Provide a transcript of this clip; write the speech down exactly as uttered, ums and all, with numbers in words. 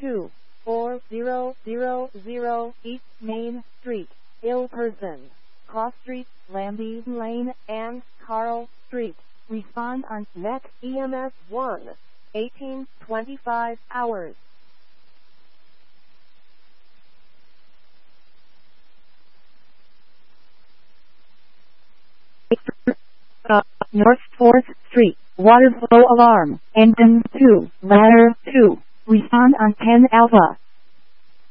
two four zero zero zero East Main Street, Ilperson, Cross Street, Lambie Lane, and Carl Street. Respond on N E C E M S one, eighteen twenty-five hours. Uh, North fourth Street, water flow alarm, engine two, ladder two. Respond on ten Alpha.